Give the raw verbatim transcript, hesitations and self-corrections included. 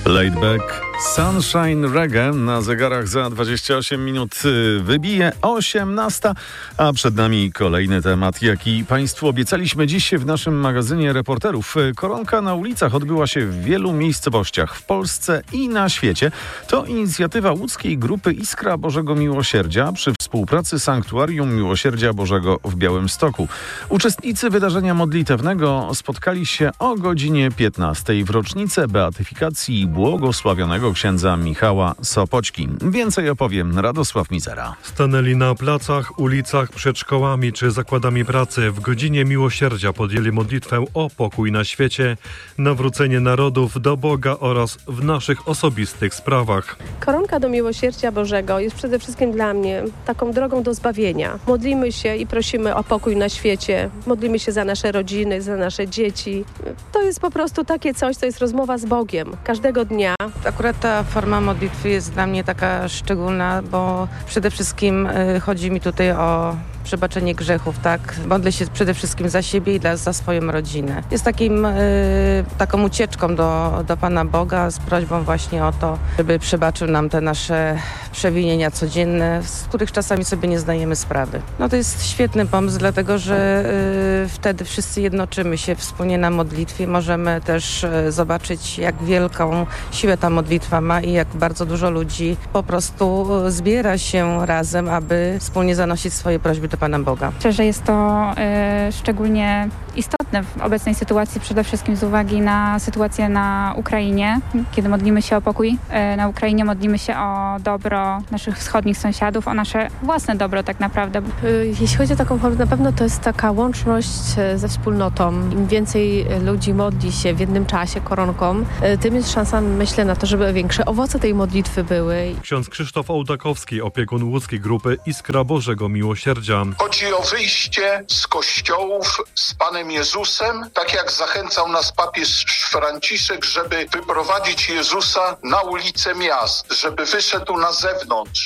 Laid Back, Sunshine Reggae na zegarach za dwadzieścia osiem minut wybije osiemnasta, a przed nami kolejny temat, jaki Państwu obiecaliśmy dziś w naszym magazynie reporterów. Koronka na ulicach odbyła się w wielu miejscowościach w Polsce i na świecie. To inicjatywa łódzkiej grupy Iskra Bożego Miłosierdzia przy współpracy Sanktuarium Miłosierdzia Bożego w Białymstoku. Uczestnicy wydarzenia modlitewnego spotkali się o godzinie piętnastej w rocznicę beatyfikacji błogosławionego księdza Michała Sopoćki. Więcej opowiem Radosław Mizera. Stanęli na placach, ulicach, przed szkołami czy zakładami pracy. W godzinie miłosierdzia podjęli modlitwę o pokój na świecie, nawrócenie narodów do Boga oraz w naszych osobistych sprawach. Koronka do Miłosierdzia Bożego jest przede wszystkim dla mnie taką drogą do zbawienia. Modlimy się i prosimy o pokój na świecie. Modlimy się za nasze rodziny, za nasze dzieci. To jest po prostu takie coś, co jest rozmowa z Bogiem każdego dnia. Akurat ta forma modlitwy jest dla mnie taka szczególna, bo przede wszystkim y, chodzi mi tutaj o przebaczenie grzechów, tak? Modlę się przede wszystkim za siebie i dla, za swoją rodzinę. Jest takim, y, taką ucieczką do, do Pana Boga z prośbą właśnie o to, żeby przebaczył nam te nasze przewinienia codzienne, z których czasami sobie nie zdajemy sprawy. No to jest świetny pomysł, dlatego że y, wtedy wszyscy jednoczymy się wspólnie na modlitwie. Możemy też y, zobaczyć, jak wielką siłę ta modlitwa ma i jak bardzo dużo ludzi po prostu zbiera się razem, aby wspólnie zanosić swoje prośby do Pana Boga. Myślę, że jest to y, szczególnie istotne w obecnej sytuacji, przede wszystkim z uwagi na sytuację na Ukrainie. Kiedy modlimy się o pokój y, na Ukrainie, modlimy się o dobro naszych wschodnich sąsiadów, o nasze własne dobro tak naprawdę. Jeśli chodzi o taką formę, na pewno to jest taka łączność ze wspólnotą. Im więcej ludzi modli się w jednym czasie koronką, tym jest szansa, myślę, na to, żeby większe owoce tej modlitwy były. Ksiądz Krzysztof Ołtakowski, opiekun łódzkiej grupy Iskra Bożego Miłosierdzia. Chodzi o wyjście z kościołów z Panem Jezusem, tak jak zachęcał nas papież Franciszek, żeby wyprowadzić Jezusa na ulice miast, żeby wyszedł na zewnątrz.